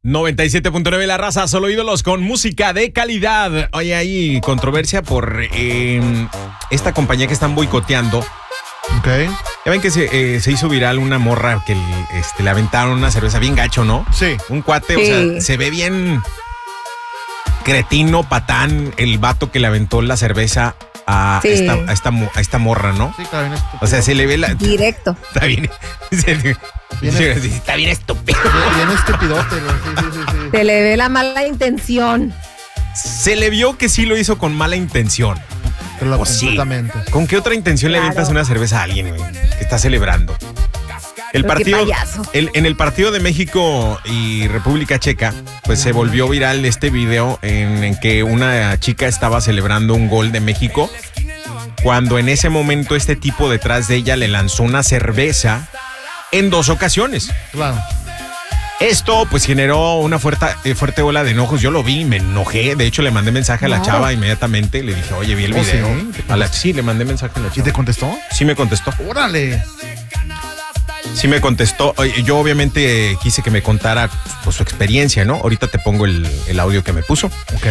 97.9 La Raza, solo ídolos con música de calidad. Oye, hay controversia por esta compañía que están boicoteando. Ok. Ya ven que se hizo viral una morra que le aventaron una cerveza bien gacho, ¿no? Sí. Un cuate, Sí. o sea, se ve bien cretino, patán, el vato que le aventó la cerveza a, Sí. esta morra, ¿no? Sí, claro, bien estúpido. O sea, se le ve la... Directo. Está bien. Está bien estúpido. Bien estupidote, güey. Sí. Se le ve la mala intención. Se le vio que sí lo hizo con mala intención. Pero O sí. completamente. ¿Con qué otra intención le Claro. avientas una cerveza a alguien, güey, que está celebrando? El Pero qué partido, payaso. en el partido de México y República Checa, pues se volvió viral este video en que una chica estaba celebrando un gol de México, cuando en ese momento este tipo detrás de ella le lanzó una cerveza en 2 ocasiones. Claro. Esto pues generó una fuerte ola de enojos. Yo lo vi y me enojé. De hecho, le mandé mensaje a la Claro. chava inmediatamente. Le dije, oye, vi el ¿Oh, video. sí? Sí, le mandé mensaje a la ¿Y chava. te contestó? Sí me contestó. ¡Órale! Sí me contestó. Oye, yo obviamente quise que me contara pues, su experiencia, ¿no? Ahorita te pongo el audio que me puso. Ok.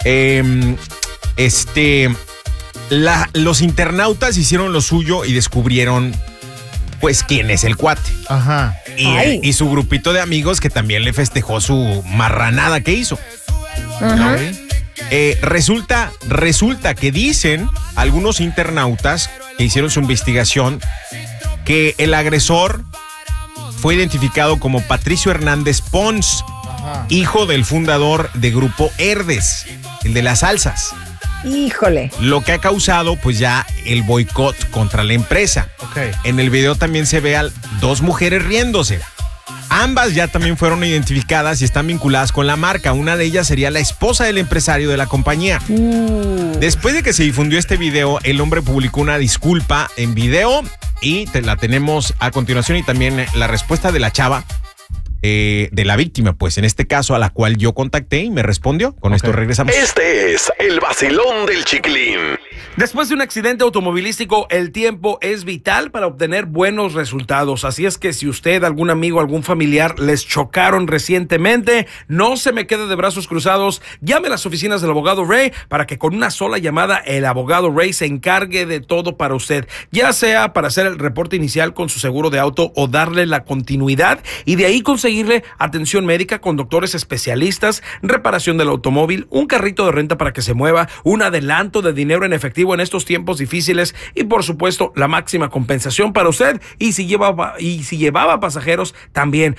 Los internautas hicieron lo suyo y descubrieron pues quién es el cuate. Ajá. Ay. Y su grupito de amigos que también le festejó su marranada que hizo. Ajá. Ok. Resulta que dicen algunos internautas que hicieron su investigación que el agresor fue identificado como Patricio Hernández Pons, Ajá. hijo del fundador de Grupo Herdes, el de las salsas, Híjole. lo que ha causado pues ya el boicot contra la empresa. Ok. En el video también se ve a 2 mujeres riéndose. Ambas ya también fueron identificadas y están vinculadas con la marca. Una de ellas sería la esposa del empresario de la compañía. Después de que se difundió este video, el hombre publicó una disculpa en video y la tenemos a continuación, y también la respuesta de la chava, de la víctima, pues en este caso, a la cual yo contacté y me respondió. Con esto regresamos. Este es el vacilón del Chiquilín. Después de un accidente automovilístico, el tiempo es vital para obtener buenos resultados. Así es que si usted, algún amigo, algún familiar les chocaron recientemente, no se me quede de brazos cruzados. Llame a las oficinas del abogado Ray para que con una sola llamada el abogado Ray se encargue de todo para usted. Ya sea para hacer el reporte inicial con su seguro de auto o darle la continuidad y de ahí conseguirle atención médica con doctores especialistas, reparación del automóvil, un carrito de renta para que se mueva, un adelanto de dinero en efectivo en estos tiempos difíciles y por supuesto la máxima compensación para usted, y si llevaba pasajeros también.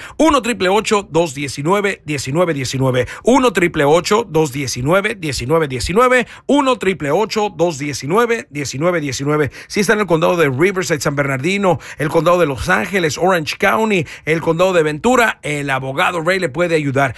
1-888-219-1919 1-888-219-1919 1-888-219-1919. Si está en el condado de Riverside, San Bernardino, el condado de Los Ángeles, Orange County, el condado de Ventura, el abogado Ray le puede ayudar.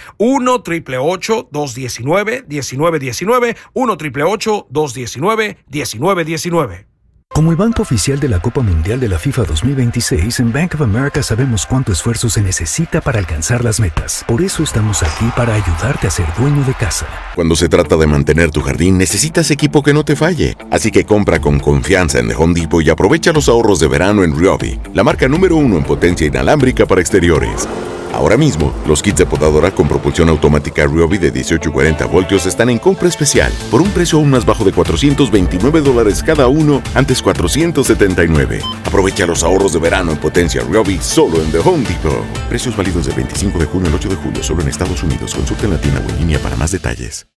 1-888-219-1919 1-888-219-1919. Como el banco oficial de la Copa Mundial de la FIFA 2026, en Bank of America sabemos cuánto esfuerzo se necesita para alcanzar las metas. Por eso estamos aquí para ayudarte a ser dueño de casa. Cuando se trata de mantener tu jardín, necesitas equipo que no te falle. Así que compra con confianza en The Home Depot y aprovecha los ahorros de verano en Ryobi, la marca número 1 en potencia inalámbrica para exteriores. Ahora mismo, los kits de podadora con propulsión automática Ryobi de 18 y 40 voltios están en compra especial por un precio aún más bajo de $429 cada uno, antes $479. Aprovecha los ahorros de verano en potencia Ryobi solo en The Home Depot. Precios válidos del 25 de junio al 8 de julio solo en Estados Unidos. Consulta en la tienda o en línea para más detalles.